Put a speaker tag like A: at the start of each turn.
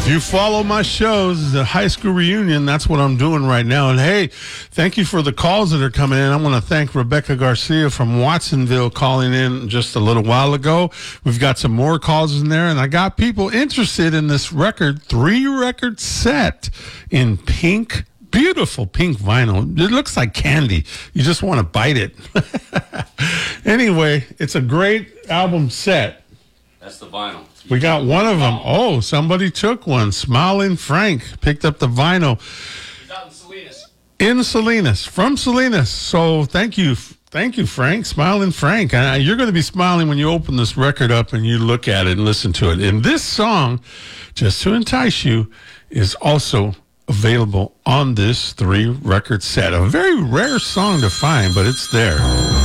A: If you follow my shows, the high school reunion, that's what I'm doing right now. And hey, thank you for the calls that are coming in. I want to thank Rebecca Garcia from Watsonville calling in just a little while ago. We've got some more calls in there, and I got people interested in this record, 3-record set in pink, beautiful pink vinyl. It looks like candy. You just want to bite it. Anyway, it's a great album set.
B: That's the vinyl.
A: We got one of them. Oh, somebody took one. Smiling Frank picked up the vinyl.
B: He's out in Salinas.
A: In Salinas, from Salinas. So thank you, Frank. Smiling Frank. You're going to be smiling when you open this record up and you look at it and listen to it. And this song, Just to Entice You, is also available on this 3-record set. A very rare song to find, but it's there.